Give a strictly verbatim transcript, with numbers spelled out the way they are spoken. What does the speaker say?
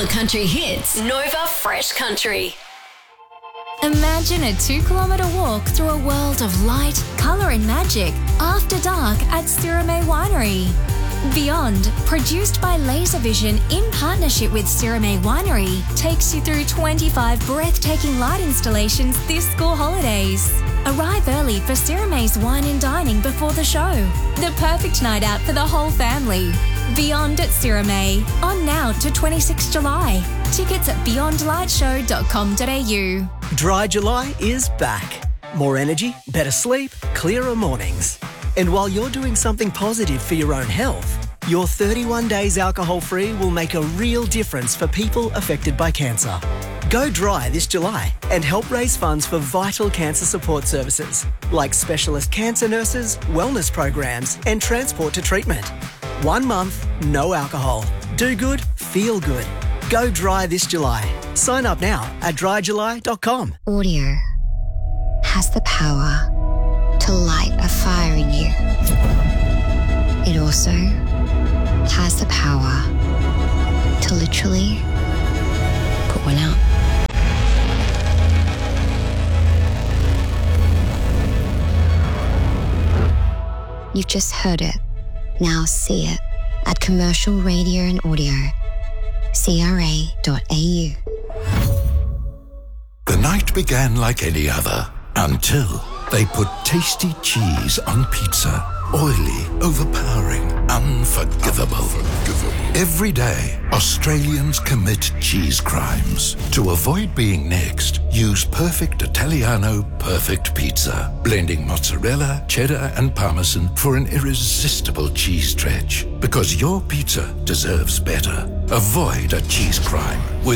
the country hits. Nova Fresh Country. Imagine a two-kilometre walk through a world of light, colour and magic after dark at Sirame Winery. Beyond, produced by Laser Vision in partnership with Sirame Winery, takes you through twenty-five breathtaking light installations this school holidays. Arrive early for Sirame's wine and dining before the show. The perfect night out for the whole family. Beyond at Sirame, on now to twenty-sixth of July. Tickets at beyond light show dot com dot a u. Dry July is back. More energy, better sleep, clearer mornings. And while you're doing something positive for your own health, your thirty-one days alcohol-free will make a real difference for people affected by cancer. Go dry this July and help raise funds for vital cancer support services like specialist cancer nurses, wellness programs and transport to treatment. One month, no alcohol. Do good, feel good. Go dry this July. Sign up now at dry july dot com. Audio has the power to light a fire in you. It also has the power to literally put one out. You've just heard it. Now see it at Commercial Radio and Audio. C R A dot A U. The night began like any other until they put tasty cheese on pizza. Oily, overpowering, unforgivable. unforgivable. Every day, Australians commit cheese crimes. To avoid being next, use Perfect Italiano Perfect Pizza, blending mozzarella, cheddar and parmesan for an irresistible cheese stretch. Because your pizza deserves better. Avoid a cheese crime with